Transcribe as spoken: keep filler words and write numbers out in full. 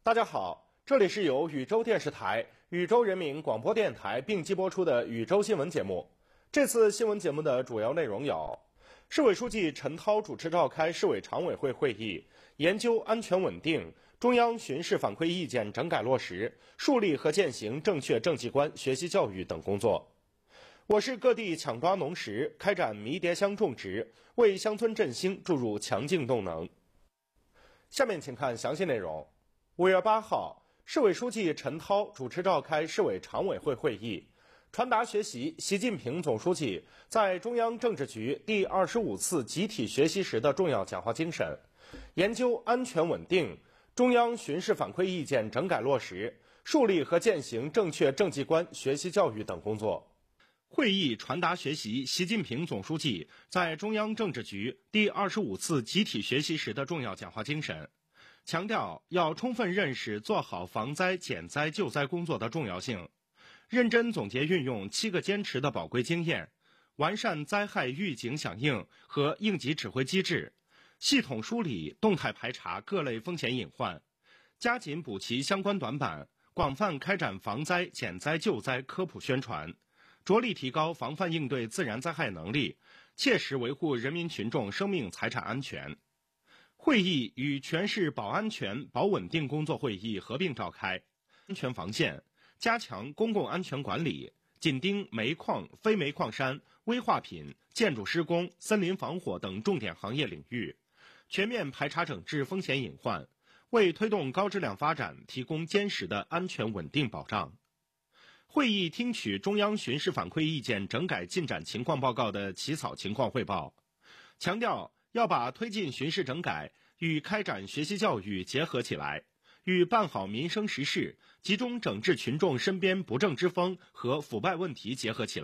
大家好，这里是由禹州电视台、禹州人民广播电台并机播出的禹州新闻节目。这次新闻节目的主要内容有：市委书记陈涛主持召开市委常委会会议，研究安全稳定、中央巡视反馈意见整改落实、树立和践行正确政绩观学习教育等工作。我市各地抢抓农时，开展迷迭香种植，为乡村振兴注入强劲动能。下面请看详细内容。五月八号，市委书记陈涛主持召开市委常委会会议，传达学习习近平总书记在中央政治局第二十五次集体学习时的重要讲话精神，研究安全稳定、中央巡视反馈意见整改落实、树立和践行正确政绩观学习教育等工作。会议传达学习习近平总书记在中央政治局第二十五次集体学习时的重要讲话精神，强调要充分认识做好防灾减灾救灾工作的重要性，认真总结运用七个坚持的宝贵经验，完善灾害预警响应和应急指挥机制，系统梳理动态排查各类风险隐患，加紧补齐相关短板，广泛开展防灾减灾救灾科普宣传，着力提高防范应对自然灾害能力，切实维护人民群众生命财产安全。会议与全市保安全保稳定工作会议合并召开，安全防线，加强公共安全管理，紧盯煤矿、非煤矿山、危化品、建筑施工、森林防火等重点行业领域，全面排查整治风险隐患，为推动高质量发展提供坚实的安全稳定保障。会议听取中央巡视反馈意见整改进展情况报告的起草情况汇报，强调要把推进巡视整改与开展学习教育结合起来，与办好民生实事、集中整治群众身边不正之风和腐败问题结合起来。